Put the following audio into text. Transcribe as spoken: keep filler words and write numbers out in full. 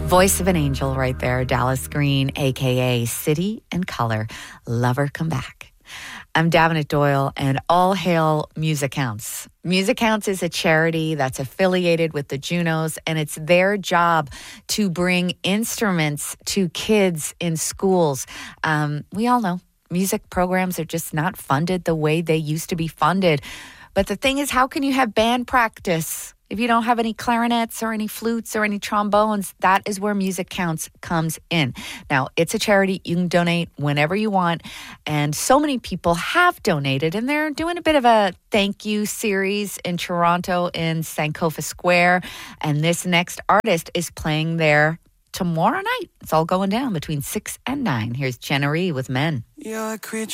Voice of an angel right there, Dallas Green, a k a. City and Color. Lover Come Back. I'm Davenant Doyle, and all hail Music Counts. Music Counts is a charity that's affiliated with the Junos, and it's their job to bring instruments to kids in schools. Um, we all know music programs are just not funded the way they used to be funded. But the thing is, how can you have band practice if you don't have any clarinets or any flutes or any trombones? That is where Music Counts comes in. Now, it's a charity. You can donate whenever you want. And so many people have donated, and they're doing a bit of a thank you series in Toronto in Sankofa Square. And this next artist is playing there tomorrow night. It's all going down between six and nine. Here's Jennery with Men. You're a creature